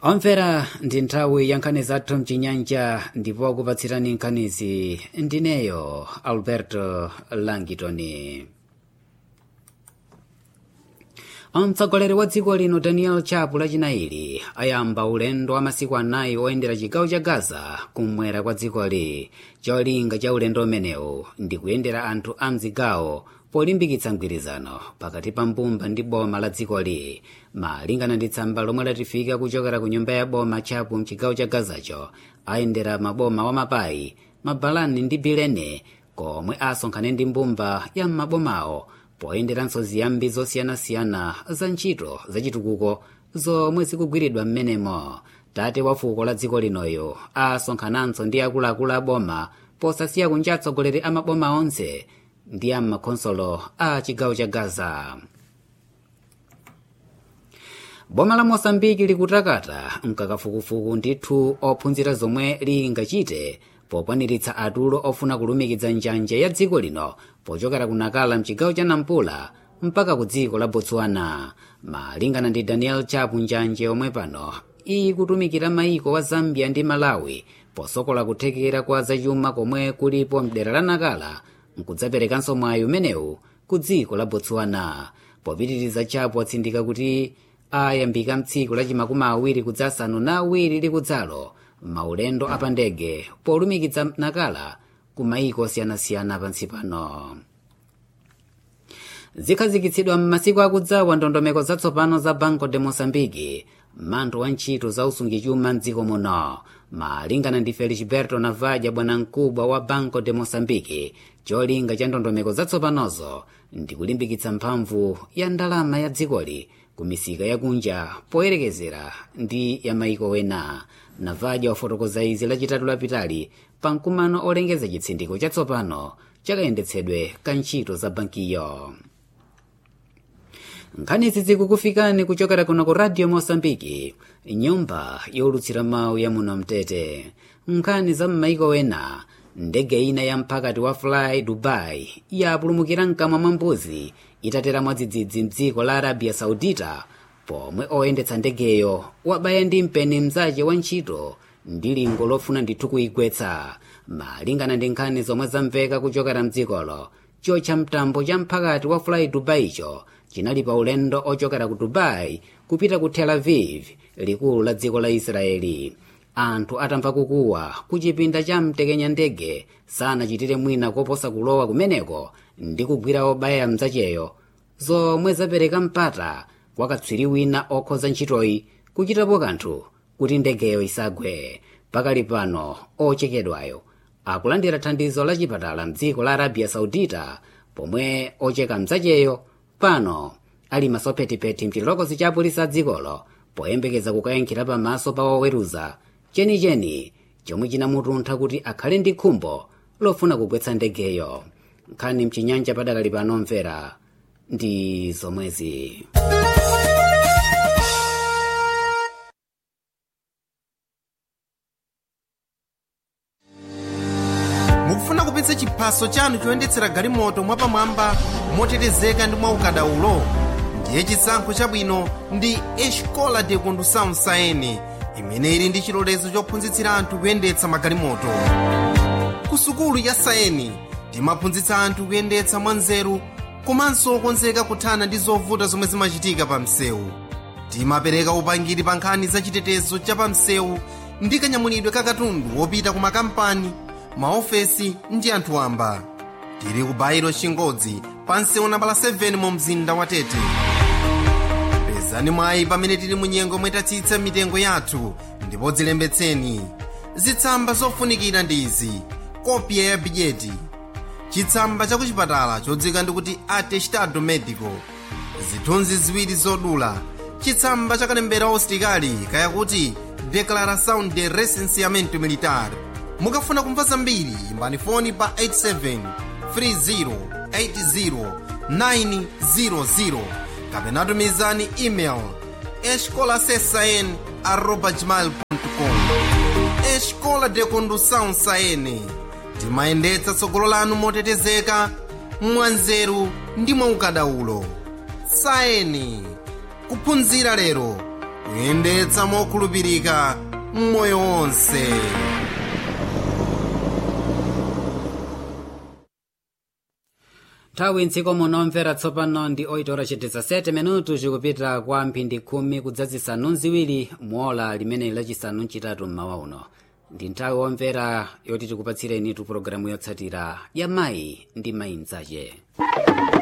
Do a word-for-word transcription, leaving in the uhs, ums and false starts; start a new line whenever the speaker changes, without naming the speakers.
Omvera ndi nthawi ya nkhani zathu mchinyanja ndipo akupatsirani nkhanizi ndineyo Alberto Langitoni. Mtsogoleri wa dziko lino Daniel Chapo lachinayi ayamba ulendo wa masiku anayi oyendera chigawo cha Gaza kumwera kwa dzikoli. Cholinga cha ulendo umenewu ndi kuyendera anthu a mzigawo polimbikitsa mgwirizano pakati pa mbumba ndi boma la dzikoli. Malingana ndi tsamba lomwe latifika kuchokera ku nyumba ya boma, Chapo mchigawo cha Gazacho ayendera maboma wa Mapai, Mabalani ndi Bilene, komwe asonkhane ndi mbumba ya mabomawo poyenderanso ziyambi zosiyanasiyana za ntchito zachitukuko zomwe zikugwiridwa m'menemo. Tate wa fuko la dziko linoyo asonkhananso ndi akuluakulu a boma posasiya kunja atsogoleri a maboma onse ndi a makhonsolo a chigawo cha Gaza. Boma la Mosambiki likutakata mkakafukufuku ndithu ophunzira zomwe lingachite pokwaniritsa atulo ofuna kulumikiza njanja ya dziko lino pochokera ku Nakala mchigawo cha Nampula mpaka ku dziko la Botswana. Malingana ndi Daniel Chapo, njanje omwe pano ikutumikira maiko wa Zambia ndi Malawi posokola kuthekera kwa zachuma komwe kulipo mdera la Nakala nkudzaperekanso mwayi umenewu ku dziko la Botswana. Popitiriza, Chapo atsindika kuti ayambika mtsiku la chimakumi awiri kudzasanu na awiri likudzalo maulendo apandege polumikiza Nakala ku maiko osiyanasiyana pansi pano. Zikhazikitsidwa m'masiku akudzawa ndondomeko zatsopano za Banco de Moçambique, mmandu wa ntchito za usungichuma mdziko muno. Malingana ndi Felisberto Navaja, bwanamkubwa wa Banco de Moçambique, cholinga cha ndondomeko zatsopanozo ndi kulimbikitsa mphamvu ya ndalama ya dzikoli ku misika yakunja poyerekezera ndi ya maiko wena. Navaja wafotokoza izi lachitatu lapitali pa mkumano olengeza chitsindiko chatsopano chakayendetsedwe ka ntchito za bankiyo. Nkhani izi zikukufikani kuchokera kuno ku Radio Mosambiki, nyumba yolutsira mawu ya muno Mtete. Nkhani za m'maiko wena, ndege ina ya mphakati wa Fly Dubai yapulumukira mkamwa mwa mbuzi itatera mwadzidzidzi mdziko la Arabia Saudita, pomwe oyendetsa ndegeyo wabaya ndi mpeni mzace wa ntchito ndi lingo lofuna ndithu kuyigwetsa. Malingana ndi nkhani zomwe zamveka kuchokera mdzikolo, chocha mtambo cha mphakati wa Fly Dubaicho chinali pa ulendo ochokera ku Dubai kupita ku Tel Aviv, likulu la dziko la Israeli. Anthu atamva kukuwa ku chipinda cha mtekenya ndege sanachitire mwina koposa kulowa kumeneko ndi kugwira obaya mzacheyo, zomwe zapereka mpata kwa katswiri wina okhoza ntchitoyi kuchitapo kanthu kuti ndegeyo isagwe. Pakali pano ochekedwayo akulandira thandizo la chipatala mdziko la Arabia Saudita, pomwe ocheka mzacheyo pano ali masopetipeti mchilokosi cha polisi a dzikolo poyembekeza kukayankhira pamaso pa woweruza chenicheni chomwe chinamutuntha kuti akhale ndi khumbo lofuna kugwetsa ndegeyo. Nkhani mchinyanja padakali pano mvera ndi zomwezi.
Mukufuna kupitsa chiphaso chanu choyendetsera galimoto mwapamwamba motetezeka ndi mwaukadaulo? Ndiye chisankho chabwino ndi Escola de Condução Saene, imene ili ndi chilolezo chophunzitsira anthu kuyendetsa magalimoto. Ku sukulu ya Saene timaphunzitsa anthu kuyendetsa mwanzeru komanso okonzeka kuthana ndi zovuta zomwe zimachitika pa msewu. Timapereka upangiri pa nkhani za chitetezo cha pa msewu ndi kanyamulidwe ka katundu wopita ku makampani, maofesi ndi anthu wamba. Tili ku Bairo Chingodzi pa msewu nambala sete mu mzinda wa Tete. Pezani mwayi pamene tili mu nyengo mwetatsitsa mitengo yathu ndipo dzilembetseni. Zitsamba zofunikira ndi izi: kopya ya bijeti, chitsamba cha kuchipatala chodzika ndikuti atestado medico, zithunzi ziwiri zodula, chitsamba cha kalembera usitikali kaya kuti declaração de recenseamento militar. Mukafuna kumva zambiri imbani foni pa oito sete três zero oito zero nove zero zero kapena tumizani email escolasesn arroba gmail ponto com. Escola de Condução Saene, timayendetsa tsogolo lanu motetezeka, mwanzeru ndi mwaukadaulo. Saene, kuphunzira lero kuyendetsa mokhulupirika m'moyo wonse.
nthawi mdziko muno omvera tsopano ndi oito ora dezessete minutu zikupita kwa mphindi khumi kudzazisanu nziwiri muola limene lachisanu ncitatu mmawa uno. ndi nthawi omvera yoti tikupatsireni tu pulogalamu yotsatira ya mayi ndi mayi mdzache.